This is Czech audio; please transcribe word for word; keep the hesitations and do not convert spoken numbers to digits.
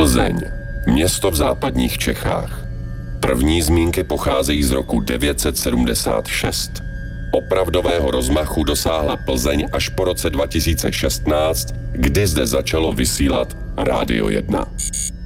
Plzeň, město v západních Čechách. První zmínky pocházejí z roku devět set sedmdesát šest. Opravdového rozmachu dosáhla Plzeň až po roce dva tisíce šestnáct, kdy zde začalo vysílat Rádio jedna.